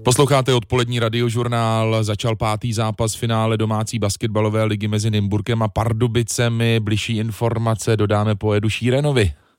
Posloucháte odpolední radiožurnál, začal 5. zápas finále domácí basketbalové ligy mezi Nymburkem a Pardubicemi. Bližší informace dodáme po Edu Šírenovi.